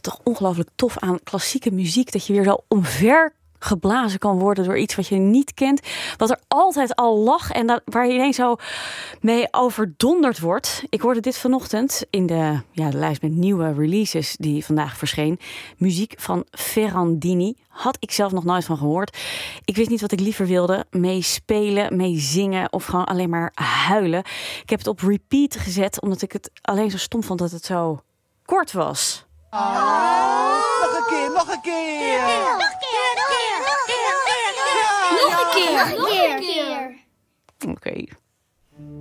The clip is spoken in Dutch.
toch ongelooflijk tof aan klassieke muziek. Dat je weer zo omver geblazen kan worden door iets wat je niet kent. Wat er altijd al lag en waar je ineens zo mee overdonderd wordt. Ik hoorde dit vanochtend in de lijst met nieuwe releases die vandaag verscheen. Muziek van Ferrandini. Had ik zelf nog nooit van gehoord. Ik wist niet wat ik liever wilde. Mee spelen, mee zingen of gewoon alleen maar huilen. Ik heb het op repeat gezet omdat ik het alleen zo stom vond dat het zo kort was. Nog een keer. Nog een keer. Oké.